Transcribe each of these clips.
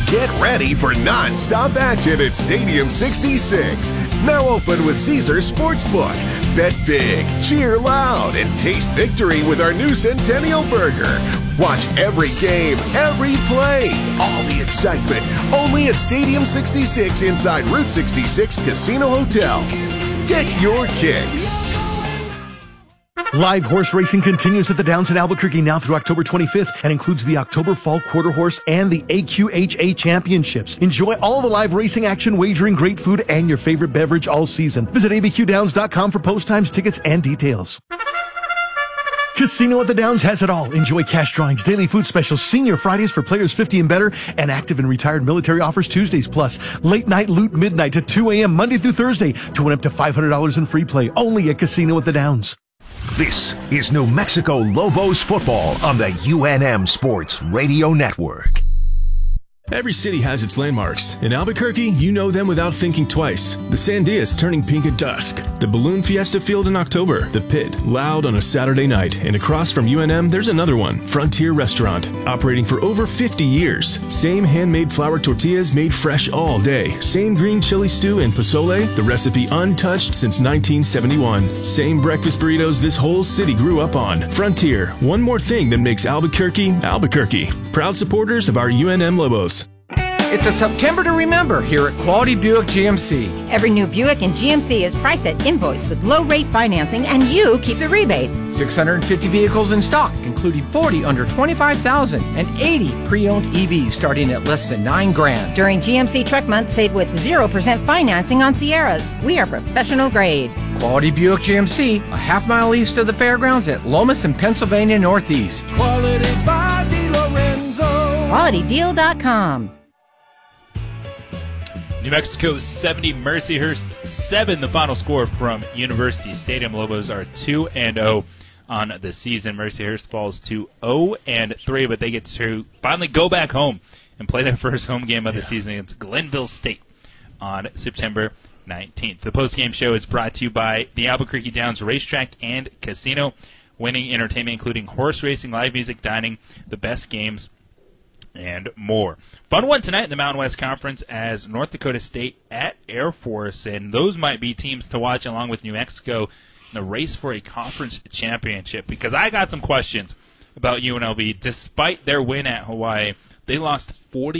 Get ready for non-stop action at Stadium 66. Now open with Caesars Sportsbook. Bet big, cheer loud, and taste victory with our new Centennial Burger. Watch every game, every play, all the excitement, only at Stadium 66 inside Route 66 Casino Hotel. Get your kicks. Live horse racing continues at the Downs in Albuquerque now through October 25th and includes the October Fall Quarter Horse and the AQHA Championships. Enjoy all the live racing action, wagering, great food, and your favorite beverage all season. Visit abqdowns.com for post times, tickets, and details. Casino at the Downs has it all. Enjoy cash drawings, daily food specials, senior Fridays for players 50 and better, and active and retired military offers Tuesdays, plus late night loot midnight to 2 a.m. Monday through Thursday to win up to $500 in free play. Only at Casino at the Downs. This is New Mexico Lobos football on the UNM Sports Radio Network. Every city has its landmarks. In Albuquerque, you know them without thinking twice. The Sandias turning pink at dusk. The Balloon Fiesta Field in October. The Pit, loud on a Saturday night. And across from UNM, there's another one, Frontier Restaurant, operating for over 50 years. Same handmade flour tortillas made fresh all day. Same green chili stew and pozole, the recipe untouched since 1971. Same breakfast burritos this whole city grew up on. Frontier, one more thing that makes Albuquerque, Albuquerque. Proud supporters of our UNM Lobos. It's a September to remember here at Quality Buick GMC. Every new Buick in GMC is priced at invoice with low-rate financing, and you keep the rebates. 650 vehicles in stock, including 40 under $25,000 and 80 pre-owned EVs starting at less than $9,000. During GMC Truck Month, save with 0% financing on Sierras. We are professional grade. Quality Buick GMC, a half-mile east of the fairgrounds at Lomas and Pennsylvania Northeast. Quality by DiLorenzo. QualityDeal.com. New Mexico 70, Mercyhurst 7, the final score from University Stadium. Lobos are 2-0 on the season. Mercyhurst falls to 0-3, but they get to finally go back home and play their first home game of the season against Glenville State on September 19th. The postgame show is brought to you by the Albuquerque Downs Racetrack and Casino. Winning entertainment including horse racing, live music, dining, the best games, and more. Fun one tonight in the Mountain West Conference as North Dakota State at Air Force, and those might be teams to watch along with New Mexico in the race for a conference championship, because I got some questions about UNLV. Despite their win at Hawaii, they lost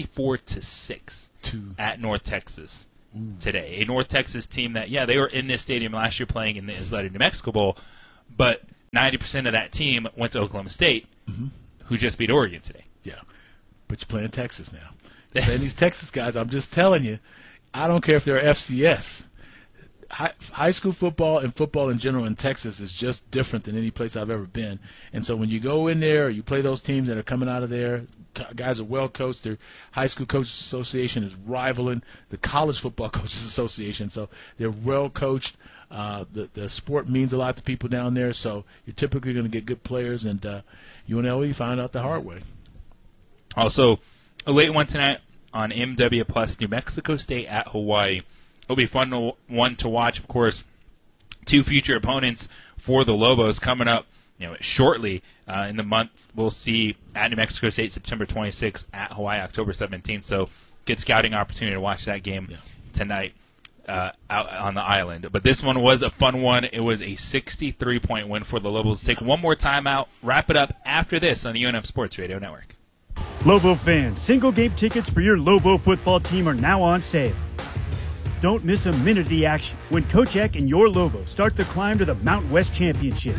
44-6 at North Texas today. A North Texas team that, they were in this stadium last year playing in the Isleta New Mexico Bowl, but 90% of that team went to Oklahoma State, who just beat Oregon today. But you're playing Texas now. And these Texas guys, I'm just telling you, I don't care if they're FCS. High school football and football in general in Texas is just different than any place I've ever been. And so when you go in there or you play those teams that are coming out of there, guys are well coached. Their high school coaches association is rivaling the college football coaches association. So they're well coached. The sport means a lot to people down there. So you're typically going to get good players. And UNLV found out the hard way. Also, a late one tonight on MW Plus, New Mexico State at Hawaii. It'll be a fun one to watch, of course. Two future opponents for the Lobos coming up shortly in the month. We'll see at New Mexico State September 26th, at Hawaii October 17th. So good scouting opportunity to watch that game tonight out on the island. But this one was a fun one. It was a 63-point win for the Lobos. Take one more time out, wrap it up after this on the UNM Sports Radio Network. Lobo fans, single game tickets for your Lobo football team are now on sale. Don't miss a minute of the action when Coach Eck and your Lobos start the climb to the Mountain West Championship.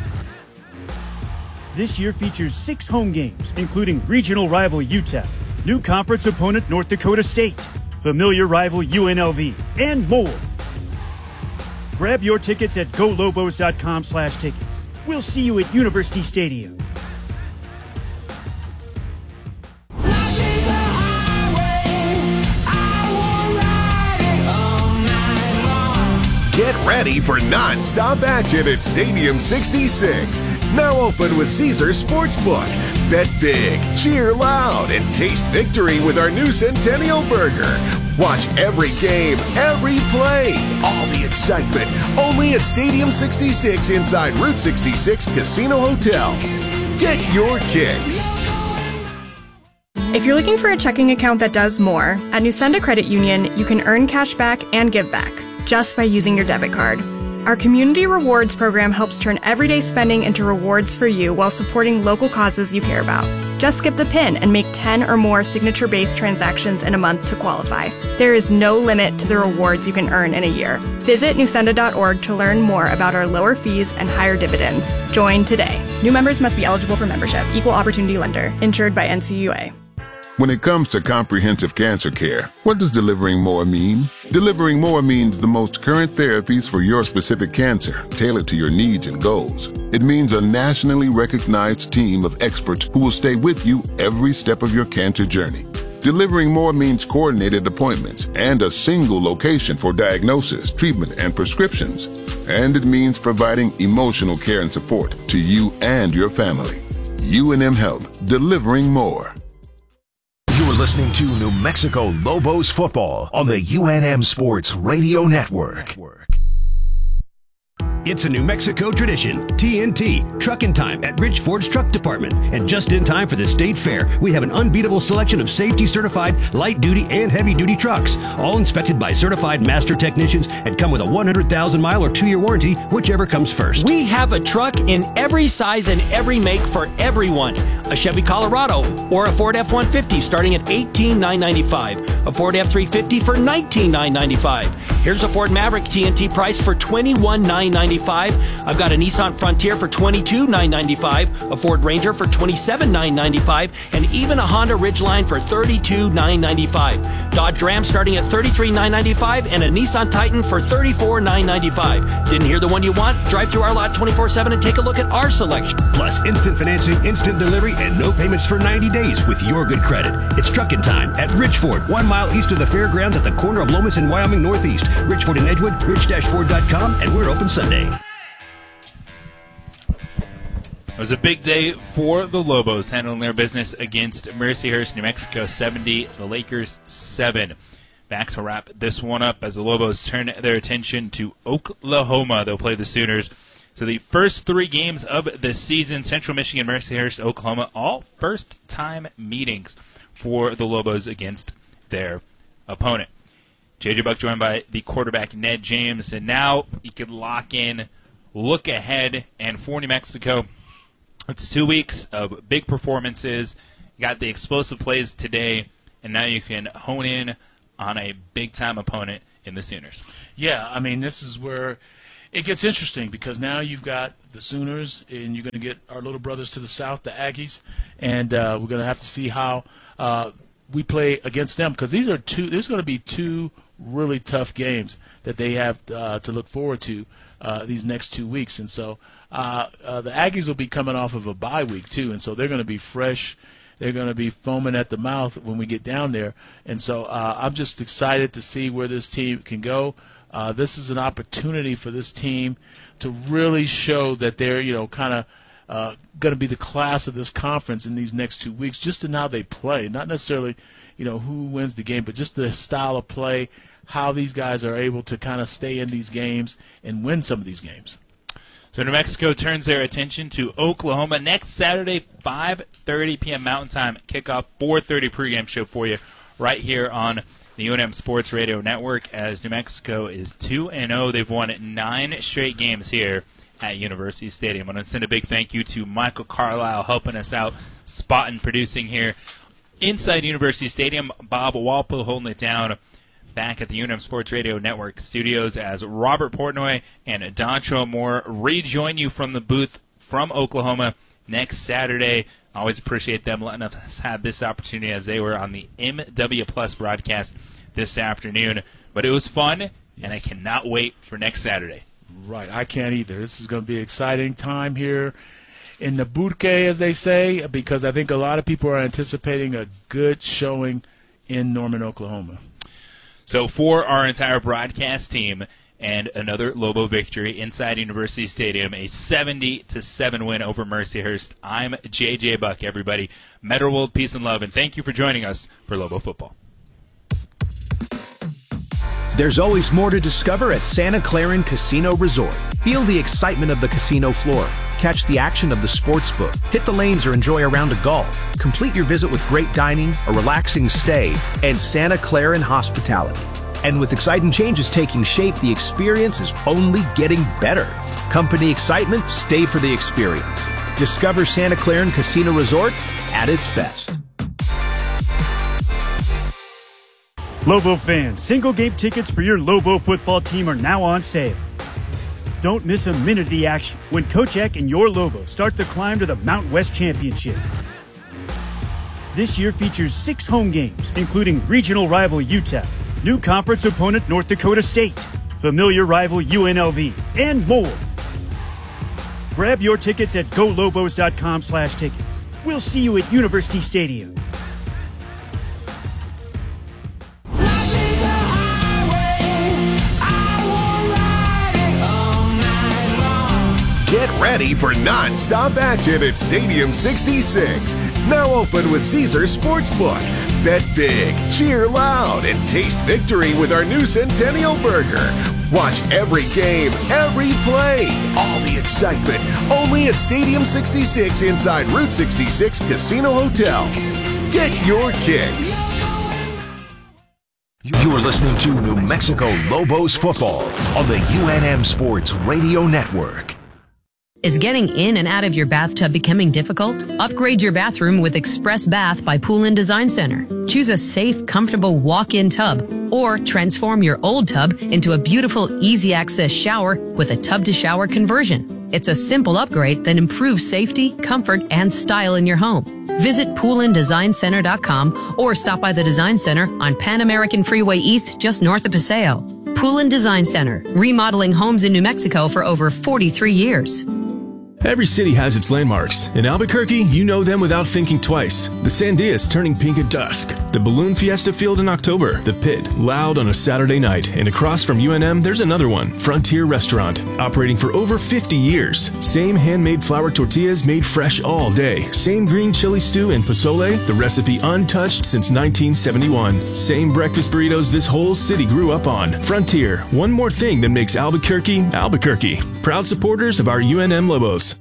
This year features 6 home games, including regional rival UTEP, new conference opponent North Dakota State, familiar rival UNLV, and more. Grab your tickets at golobos.com/tickets. We'll see you at University Stadium. Get ready for non-stop action at Stadium 66. Now open with Caesars Sportsbook. Bet big, cheer loud, and taste victory with our new Centennial Burger. Watch every game, every play, all the excitement, only at Stadium 66 inside Route 66 Casino Hotel. Get your kicks. If you're looking for a checking account that does more, at Nusenda Credit Union, you can earn cash back and give back just by using your debit card. Our Community Rewards program helps turn everyday spending into rewards for you while supporting local causes you care about. Just skip the PIN and make 10 or more signature-based transactions in a month to qualify. There is no limit to the rewards you can earn in a year. Visit nusenda.org to learn more about our lower fees and higher dividends. Join today. New members must be eligible for membership. Equal opportunity lender. Insured by NCUA. When it comes to comprehensive cancer care, what does delivering more mean? Delivering more means the most current therapies for your specific cancer, tailored to your needs and goals. It means a nationally recognized team of experts who will stay with you every step of your cancer journey. Delivering more means coordinated appointments and a single location for diagnosis, treatment, and prescriptions. And it means providing emotional care and support to you and your family. UNM Health, delivering more. You're listening to New Mexico Lobos football on the UNM Sports Radio Network. It's a New Mexico tradition, TNT, Truckin' Time at Rich Ford's Truck Department. And just in time for the State Fair, we have an unbeatable selection of safety-certified light-duty and heavy-duty trucks, all inspected by certified master technicians and come with a 100,000-mile or 2-year warranty, whichever comes first. We have a truck in every size and every make for everyone. A Chevy Colorado or a Ford F-150 starting at $18,995. A Ford F-350 for $19,995. Here's a Ford Maverick TNT price for $21,995. I've got a Nissan Frontier for $22,995, a Ford Ranger for $27,995, and even a Honda Ridgeline for $32,995. Dodge Ram starting at $33,995 and a Nissan Titan for $34,995. Didn't hear the one you want? Drive through our lot 24/7 and take a look at our selection. Plus instant financing, instant delivery, and no payments for 90 days with your good credit. It's Truckin' Time at Rich Ford, 1 mile east of the fairgrounds at the corner of Lomas and Wyoming Northeast. Rich Ford in Edgewood, rich-ford.com, and we're open Sunday. It was a big day for the Lobos, handling their business against Mercyhurst, New Mexico 70, the Lakers 7. Back to wrap this one up as the Lobos turn their attention to Oklahoma. They'll play the Sooners. So the first 3 games of the season, Central Michigan, Mercyhurst, Oklahoma, all first-time meetings for the Lobos against their opponent. J.J. Buck joined by the quarterback Ned James, and now you can lock in, look ahead, and for New Mexico, it's 2 weeks of big performances. You got the explosive plays today, and now you can hone in on a big-time opponent in the Sooners. Yeah, I mean, this is where it gets interesting because now you've got the Sooners, and you're going to get our little brothers to the south, the Aggies, and we're going to have to see how we play against them because there's going to be 2 really tough games that they have to look forward to these next 2 weeks, and so the Aggies will be coming off of a bye week too, and so they're going to be fresh. They're going to be foaming at the mouth when we get down there, and so I'm just excited to see where this team can go. This is an opportunity for this team to really show that they're kind of going to be the class of this conference in these next 2 weeks, just in how they play, not necessarily who wins the game, but just the style of play, how these guys are able to kind of stay in these games and win some of these games. So New Mexico turns their attention to Oklahoma next Saturday, 5:30 p.m. Mountain Time, kickoff, 4:30 pregame show for you right here on the UNM Sports Radio Network as New Mexico is 2-0. They've won 9 straight games here at University Stadium. I want to send a big thank you to Michael Carlisle helping us out, spotting, producing here inside University Stadium. Bob Walpole holding it down back at the UNM Sports Radio Network studios as Robert Portnoy and Dontrell Moore rejoin you from the booth from Oklahoma next Saturday. I always appreciate them letting us have this opportunity as they were on the MW Plus broadcast this afternoon. But it was fun, and I cannot wait for next Saturday. Right, I can't either. This is going to be an exciting time here in the Burke, as they say, because I think a lot of people are anticipating a good showing in Norman, Oklahoma. So for our entire broadcast team and another Lobo victory inside University Stadium, a 70-7 win over Mercyhurst, I'm J.J. Buck, everybody. Metal World, peace and love, and thank you for joining us for Lobo Football. There's always more to discover at Santa Clara Casino Resort. Feel the excitement of the casino floor. Catch the action of the sportsbook, hit the lanes or enjoy a round of golf. Complete your visit with great dining, a relaxing stay, and Santa Clara hospitality. And with exciting changes taking shape, the experience is only getting better. Company excitement, stay for the experience. Discover Santa Clara Casino Resort at its best. Lobo fans, single game tickets for your Lobo football team are now on sale. Don't miss a minute of the action when Coach Eck and your Lobo start the climb to the Mountain West Championship. This year features 6 home games, including regional rival UTEP, new conference opponent North Dakota State, familiar rival UNLV, and more. Grab your tickets at golobos.com/tickets. We'll see you at University Stadium. Get ready for non-stop action at Stadium 66. Now open with Caesars Sportsbook. Bet big, cheer loud, and taste victory with our new Centennial Burger. Watch every game, every play, all the excitement, only at Stadium 66 inside Route 66 Casino Hotel. Get your kicks. You are listening to New Mexico Lobos football on the UNM Sports Radio Network. Is getting in and out of your bathtub becoming difficult? Upgrade your bathroom with Express Bath by Pool & Design Center. Choose a safe, comfortable walk-in tub, or transform your old tub into a beautiful, easy-access shower with a tub-to-shower conversion. It's a simple upgrade that improves safety, comfort, and style in your home. Visit poolanddesignCenter.com or stop by the Design Center on Pan American Freeway East just north of Paseo. Pool & Design Center, remodeling homes in New Mexico for over 43 years. Every city has its landmarks. In Albuquerque, you know them without thinking twice. The Sandias turning pink at dusk. The Balloon Fiesta Field in October. The Pit, loud on a Saturday night. And across from UNM, there's another one, Frontier Restaurant, operating for over 50 years. Same handmade flour tortillas made fresh all day. Same green chili stew and pozole, the recipe untouched since 1971. Same breakfast burritos this whole city grew up on. Frontier, one more thing that makes Albuquerque, Albuquerque. Proud supporters of our UNM Lobos.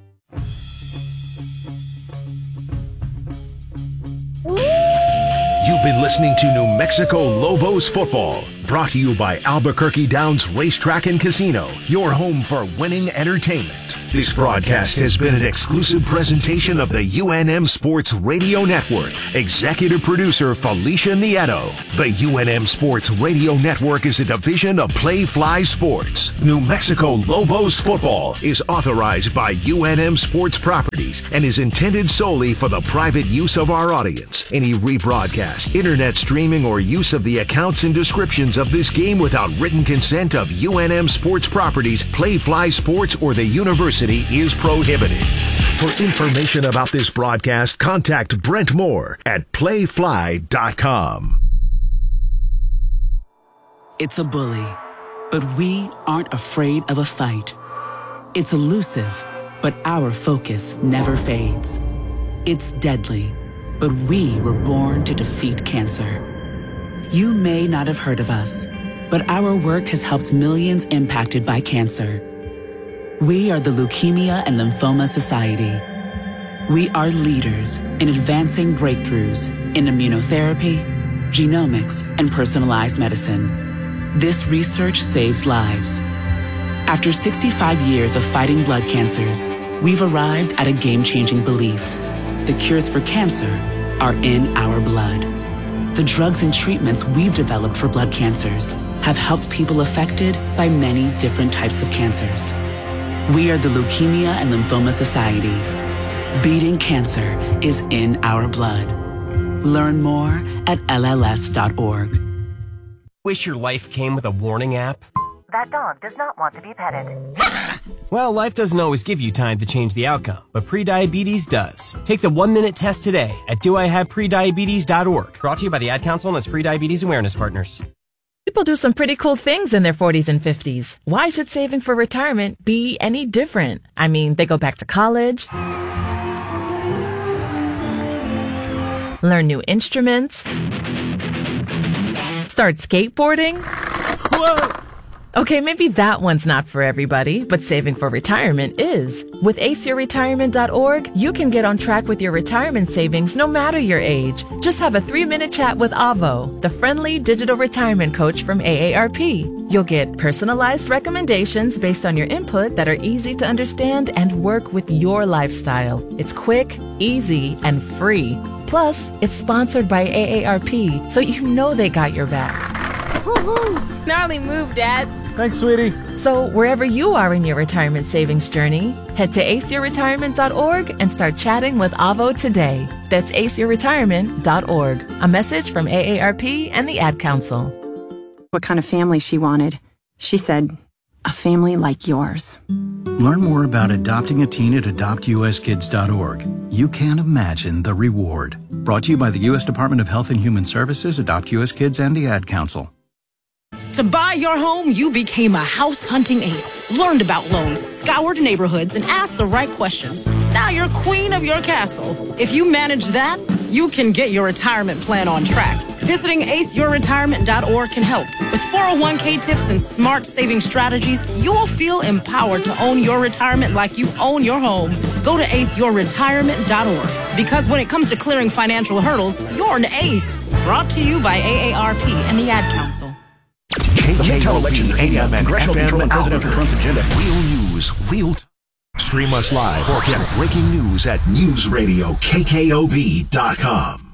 You've been listening to New Mexico Lobos football, brought to you by Albuquerque Downs Racetrack and Casino, your home for winning entertainment. This broadcast has been an exclusive presentation of the UNM Sports Radio Network. Executive producer Felicia Nieto. The UNM Sports Radio Network is a division of Play Fly Sports. New Mexico Lobos football is authorized by UNM Sports Properties and is intended solely for the private use of our audience. Any rebroadcast, internet streaming, or use of the accounts and descriptions of this game without written consent of UNM Sports Properties, Play Fly Sports, or the University is prohibited. For information about this broadcast, contact Brent Moore at playfly.com. It's a bully, but we aren't afraid of a fight. It's elusive, but our focus never fades. It's deadly, but we were born to defeat cancer. You may not have heard of us, but our work has helped millions impacted by cancer. We are the Leukemia and Lymphoma Society. We are leaders in advancing breakthroughs in immunotherapy, genomics, and personalized medicine. This research saves lives. After 65 years of fighting blood cancers, we've arrived at a game-changing belief. The cures for cancer are in our blood. The drugs and treatments we've developed for blood cancers have helped people affected by many different types of cancers. We are the Leukemia and Lymphoma Society. Beating cancer is in our blood. Learn more at LLS.org. Wish your life came with a warning app? That dog does not want to be petted. Well, life doesn't always give you time to change the outcome, but prediabetes does. Take the 1-minute test today at doihaveprediabetes.org. Brought to you by the Ad Council and its Prediabetes Awareness Partners. People do some pretty cool things in their 40s and 50s. Why should saving for retirement be any different? I mean, they go back to college, learn new instruments, start skateboarding. Whoa! Okay, maybe that one's not for everybody, but saving for retirement is. With aceyourretirement.org, you can get on track with your retirement savings no matter your age. Just have a 3-minute chat with Avo, the friendly digital retirement coach from AARP. You'll get personalized recommendations based on your input that are easy to understand and work with your lifestyle. It's quick, easy, and free. Plus, it's sponsored by AARP, so you know they got your back. Gnarly move, Dad. Thanks, sweetie. So wherever you are in your retirement savings journey, head to aceyourretirement.org and start chatting with Avo today. That's aceyourretirement.org. A message from AARP and the Ad Council. What kind of family she wanted. She said, a family like yours. Learn more about adopting a teen at adoptuskids.org. You can't imagine the reward. Brought to you by the U.S. Department of Health and Human Services, Adopt U.S. Kids, and the Ad Council. To buy your home, you became a house hunting ace. Learned about loans, scoured neighborhoods, and asked the right questions. Now you're queen of your castle. If you manage that, you can get your retirement plan on track. Visiting aceyourretirement.org can help. With 401k tips and smart saving strategies, you will feel empowered to own your retirement like you own your home. Go to aceyourretirement.org. Because when it comes to clearing financial hurdles, you're an ace. Brought to you by AARP and the Ad Council. KKOB AM and FM and President Trump's agenda. Real news, real. Stream us live or get breaking news at newsradiokkob.com.